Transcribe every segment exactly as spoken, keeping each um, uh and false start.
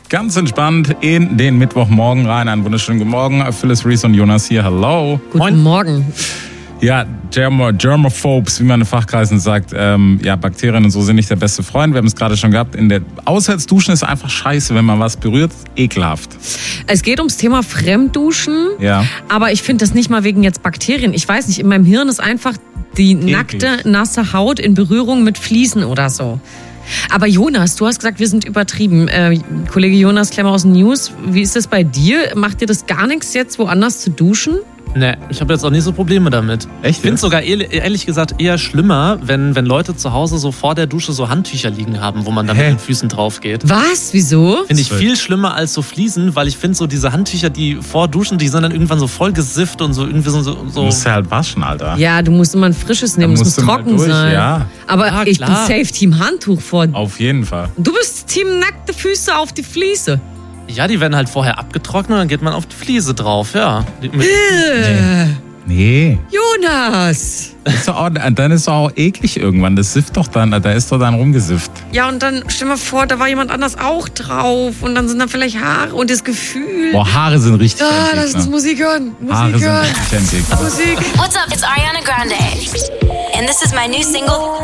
ganz entspannt in den Mittwochmorgen rein. Einen wunderschönen guten Morgen. Phyllis, Reese und Jonas hier. Hello. Guten Moin. Morgen. Ja, Germ- Germophobes, wie man in Fachkreisen sagt, ähm, ja, Bakterien und so sind nicht der beste Freund. Wir haben es gerade schon gehabt. In der Auswärtsduschen ist einfach scheiße, wenn man was berührt. Ekelhaft. Es geht ums Thema Fremdduschen. Ja. Aber ich finde das nicht mal wegen jetzt Bakterien. Ich weiß nicht, in meinem Hirn ist einfach die Eklig. nackte, nasse Haut in Berührung mit Fliesen oder so. Aber Jonas, du hast gesagt, wir sind übertrieben. Äh, Kollege Jonas Klemmer aus den News, wie ist das bei dir? Macht dir das gar nichts jetzt, woanders zu duschen? Ne, ich habe jetzt auch nicht so Probleme damit. Echt? Ich finde es sogar ehrlich gesagt eher schlimmer, wenn, wenn Leute zu Hause so vor der Dusche so Handtücher liegen haben, wo man dann Hä? mit den Füßen drauf geht. Was? Wieso? Finde ich viel schlimmer als so Fliesen, weil ich finde so diese Handtücher, die vor Duschen, die sind dann irgendwann so voll gesifft und so irgendwie so... so Du musst ja halt waschen, Alter. Ja, du musst immer ein frisches nehmen, es muss musst du mal trocken durch, sein. ja. Aber Ja, ich bin klar. safe Team Handtuch vor. Auf jeden Fall. Du bist Team nackte Füße auf die Fliese. Ja, die werden halt vorher abgetrocknet und dann geht man auf die Fliese drauf, ja. Mit, Äh, Nee. Jonas! Ist doch auch, dann ist doch auch eklig irgendwann. Das sifft doch dann, da ist doch dann rumgesifft. Ja, und dann stell mal vor, da war jemand anders auch drauf und dann sind da vielleicht Haare und das Gefühl. Boah, Haare sind richtig Ah, eklig, lass uns ne? Musik hören. Musik Haare sind hören. richtig eklig. Musik. What's up? It's Ariana Grande. And this is my new single.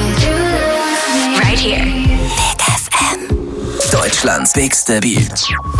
Right here. Deutschlands bigste Beat.